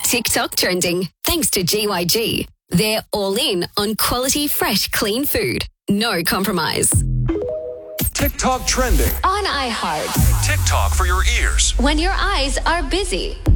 TikTok trending thanks to GYG. They're all in on quality, fresh, clean food. No compromise. TikTok trending on iHeart. TikTok for your ears. When your eyes are busy.